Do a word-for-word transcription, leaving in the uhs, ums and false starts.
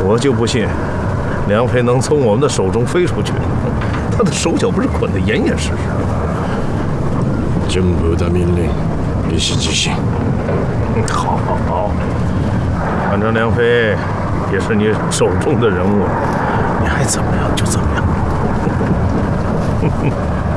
我就不信梁飞能从我们的手中飞出去，他的手脚不是捆得严严实实。 军部的命令必须执行。 好，好，好。反正梁飞也是你手中的人物，你爱怎么样就怎么样。